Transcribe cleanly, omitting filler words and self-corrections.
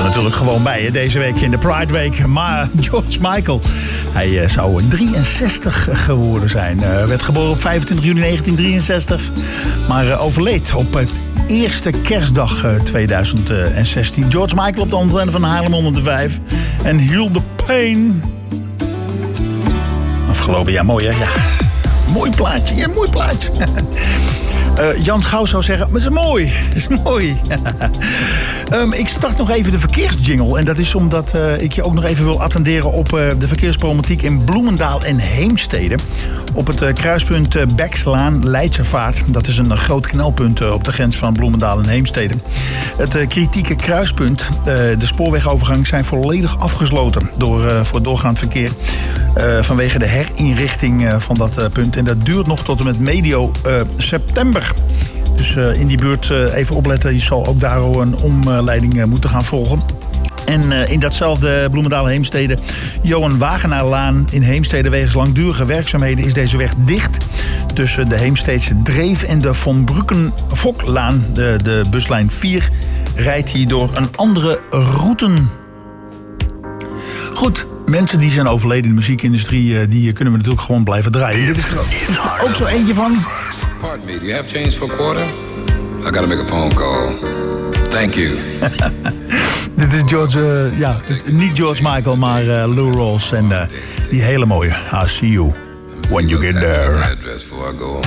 er natuurlijk gewoon bij, hè, deze week in de Pride Week. Maar George Michael, hij zou 63 geworden zijn. Werd geboren op 25 juni 1963, maar overleed op het eerste kerstdag 2016. George Michael op de antenne van Haarlem 105 en Heal the Pain. Afgelopen jaar, mooi hè? Ja. Mooi plaatje, ja, mooi plaatje. Jan Gauw zou zeggen, maar het is mooi. Het is mooi. Ik start nog even de verkeersjingle. En dat is omdat ik je ook nog even wil attenderen op de verkeersproblematiek in Bloemendaal en Heemstede. Op het kruispunt Bekslaan-Leidservaart. Dat is een groot knelpunt op de grens van Bloemendaal en Heemstede. Het kritieke kruispunt, de spoorwegovergang, zijn volledig afgesloten voor doorgaand verkeer. Vanwege de herinrichting van dat punt. En dat duurt nog tot en met medio september. Dus in die buurt even opletten. Je zal ook daar een omleiding moeten gaan volgen. En in datzelfde Bloemendaal-Heemstede, Johan Wagenaarlaan in Heemstede wegens langdurige werkzaamheden is deze weg dicht. Tussen de Heemsteedse Dreef en de Von Bruggen-Foklaan. De buslijn 4 rijdt hier door een andere route. Goed, mensen die zijn overleden in de muziekindustrie, die kunnen we natuurlijk gewoon blijven draaien. Dit is er ook zo eentje van. Pardon me, do you have change for a quarter? I gotta make a phone call. Thank you. Dit is George, niet George Michael, maar Lou Rawls en die hele mooie I See You When You Get There.